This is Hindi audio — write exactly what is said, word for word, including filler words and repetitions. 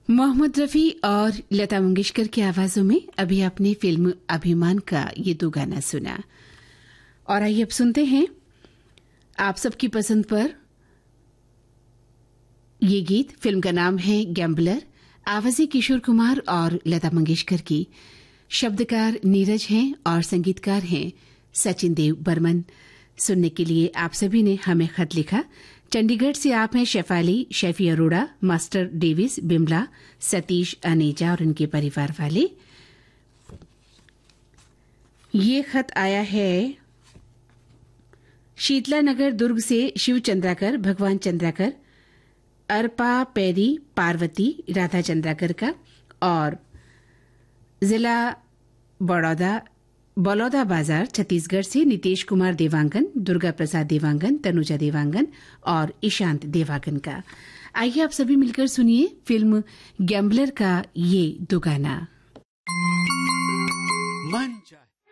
मोहम्मद रफ़ी और लता मंगेशकर की आवाजों में अभी आपने फिल्म अभिमान का ये दो गाना सुना। और आइए अब सुनते हैं आप सबकी पसंद पर ये गीत। फिल्म का नाम है गैम्बलर। आवाजें किशोर कुमार और लता मंगेशकर की। शब्दकार नीरज हैं और संगीतकार हैं सचिन देव बर्मन। सुनने के लिए आप सभी ने हमें खत लिखा। चंडीगढ़ से आप हैं शेफाली, शेफी अरोड़ा, मास्टर डेविस, बिमला, सतीश, अनेजा और उनके परिवार वाले। ये खत आया है शीतला नगर दुर्ग से शिव चंद्राकर, भगवान चंद्राकर, अर्पा पैरी, पार्वती, राधा चंद्राकर का, और जिला बड़ौदा बलौदा बाजार छत्तीसगढ़ से नितेश कुमार देवांगन, दुर्गा प्रसाद देवांगन, तनुजा देवांगन और ईशांत देवांगन का। आइए आप सभी मिलकर सुनिए फिल्म गैम्बलर का ये दो गाना।